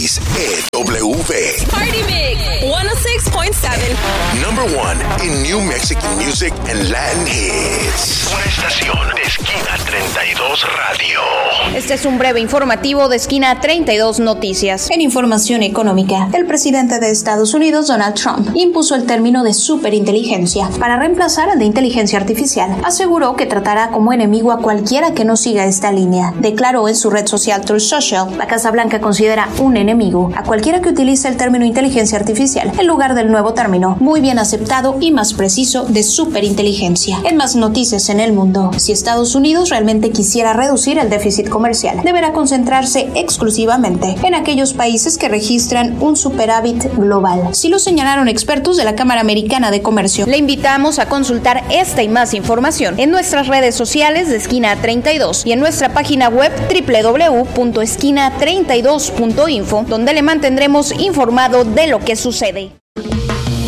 XEW. Party Mix 106.7. Number one in New Mexican music and Latin hits. Una estación de Esquina 32 Radio. Este es un breve informativo de Esquina 32 Noticias. En información económica, el presidente de Estados Unidos, Donald Trump, impuso el término de superinteligencia para reemplazar al de inteligencia artificial. Aseguró que tratará como enemigo a cualquiera que no siga esta línea. Declaró en su red social Truth Social: la Casa Blanca considera un enemigo a cualquiera que utilice el término inteligencia artificial en lugar del nuevo término, muy bien aceptado y más preciso, de superinteligencia. En más noticias en el mundo, si Estados Unidos realmente quisiera reducir el déficit comercial, deberá concentrarse exclusivamente en aquellos países que registran un superávit global. Así lo señalaron expertos de la Cámara Americana de Comercio. Le invitamos a consultar esta y más información en nuestras redes sociales de Esquina 32 y en nuestra página web www.esquina32.info, donde le mantendremos informado de lo que sucede.